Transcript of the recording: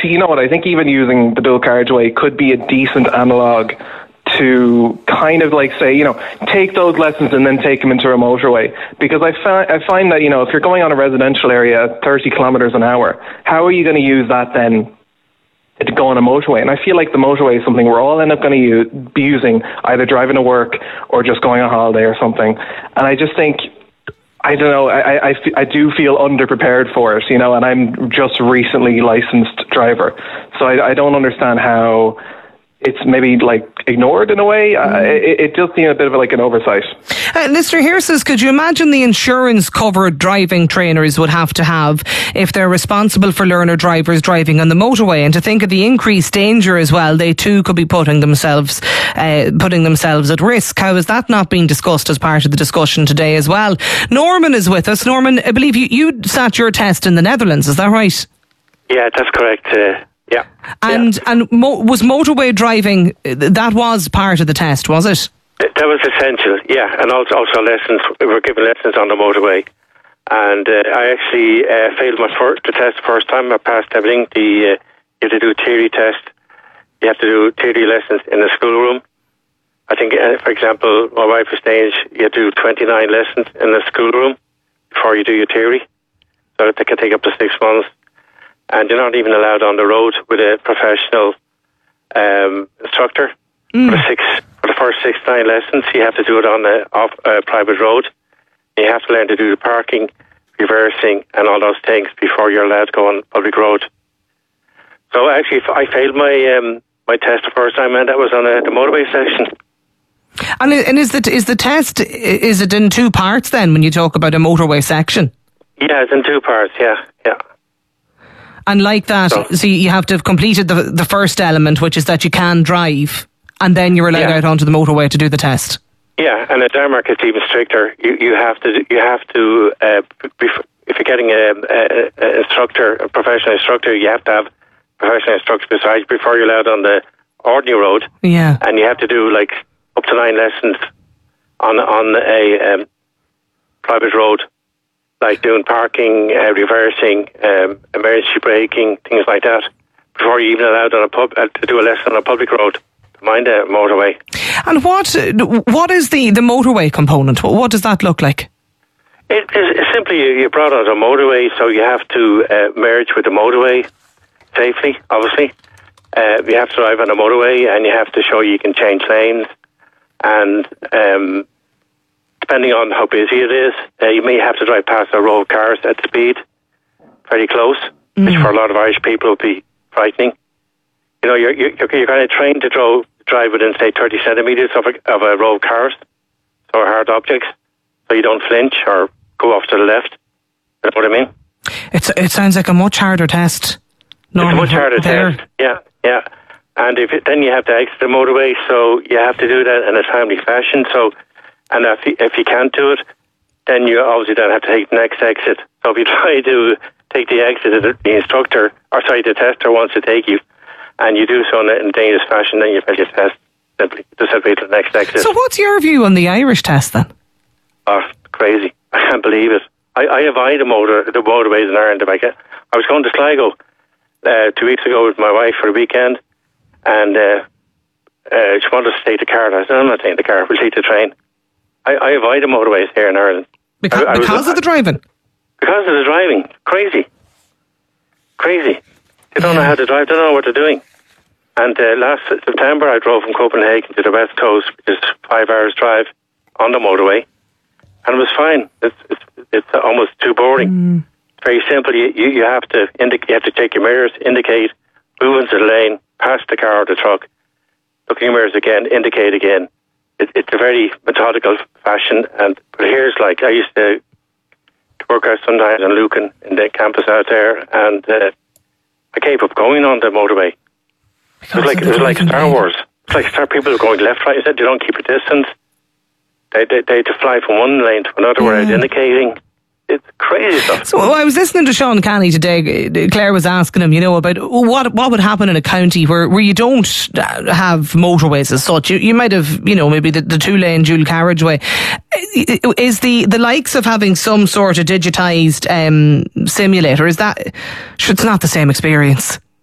actually, you know what, I think even using the dual carriageway could be a decent analogue to kind of like say, take those lessons and then take them into a motorway. Because I find that, if you're going on a residential area at 30 kilometres an hour, how are you going to use that then to go on a motorway? And I feel like the motorway is something we're all end up going to be using, either driving to work or just going on holiday or something. And I just think, I don't know, I do feel underprepared for it, and I'm just recently licensed driver. So I don't understand how it's maybe like ignored in a way. It does seem a bit of like an oversight. Listener here says, could you imagine the insurance covered driving trainers would have to have if they're responsible for learner drivers driving on the motorway? And to think of the increased danger as well, they too could be putting themselves at risk. How is that not being discussed as part of the discussion today as well? Norman is with us. Norman, I believe you sat your test in the Netherlands, is that right? Yeah, that's correct. Yeah. And was motorway driving, that was part of the test, was it? That was essential, yeah. And also lessons, we were given lessons on the motorway. And I actually failed the test the first time. I passed everything. You have to do a theory test. You have to do theory lessons in the schoolroom. I think, for example, my wife was saying you have to do 29 lessons in the schoolroom before you do your theory. So that can take up to 6 months. And you're not even allowed on the road with a professional instructor. For the first 6-9 lessons, you have to do it on a private road. You have to learn to do the parking, reversing, and all those things before you're allowed to go on public road. So actually, I failed my test the first time, and that was on the motorway section. And is the test, is it in 2 parts then when you talk about a motorway section? Yeah, it's in 2 parts, yeah. And like that, so you have to have completed the first element, which is that you can drive, and then you're allowed out onto the motorway to do the test. Yeah, and in Denmark it's even stricter. You have to if you're getting a professional instructor, you have to have professional instructors besides before you're allowed on the ordinary road. Yeah, and you have to do like up to 9 lessons on a private road. Like doing parking, reversing, emergency braking, things like that, before you're even allowed to do a lesson on a public road, to mind a motorway. And what is the motorway component? What does that look like? It's simply you're brought on a motorway, so you have to merge with the motorway safely, obviously. You have to drive on a motorway, and you have to show you can change lanes, and depending on how busy it is, you may have to drive past a row of cars at speed, very close, which for a lot of Irish people would be frightening. You're kind of trained to drive within, say, 30 centimetres of a row of cars, or hard objects, so you don't flinch or go off to the left. You know what I mean? It sounds like a much harder test. It's a much harder test, yeah. And then you have to exit the motorway, so you have to do that in a timely fashion. So, and if you can't do it, then you obviously then have to take the next exit. So if you try to take the exit, the tester wants to take you, and you do so in a dangerous fashion, then you fail your test. Simply just have to wait till the next exit. So what's your view on the Irish test then? Oh, crazy! I can't believe it. I avoid the motorways in Ireland. I was going to Sligo 2 weeks ago with my wife for a weekend, and she wanted us to take the car. I said, I'm not taking the car. We'll take the train. I avoid the motorways here in Ireland. Because of the driving? Because of the driving. Crazy. They don't know how to drive. They don't know what they're doing. And last September, I drove from Copenhagen to the West Coast, which is 5 hours drive on the motorway. And it was fine. It's almost too boring. It's very simple. You have to check your mirrors, indicate, move into the lane, pass the car or the truck, look in your mirrors again, indicate again. It's a very methodical fashion, but here's like I used to work out sometimes in Lucan in the campus out there, and I gave up going on the motorway. It was like Star Wars. It's like people going left, right. I said they don't keep a distance. They had to fly from one lane to another without indicating. It's crazy stuff. So I was listening to Sean Canny today. Claire was asking him, about what would happen in a county where you don't have motorways as such. You might have, maybe the 2-lane dual carriageway. Is the likes of having some sort of digitised simulator, it's not the same experience?